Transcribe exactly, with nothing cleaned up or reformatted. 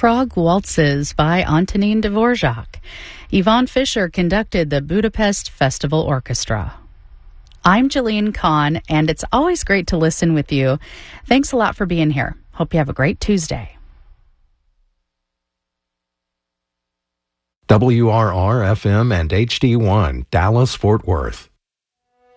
Frog Waltzes by Antonin Dvorak. Yvonne Fisher conducted the Budapest Festival Orchestra. I'm Jillian Kahn, and it's always great to listen with you. Thanks a lot for being here. Hope you have a great Tuesday. W R R F M and H D one, Dallas, Fort Worth.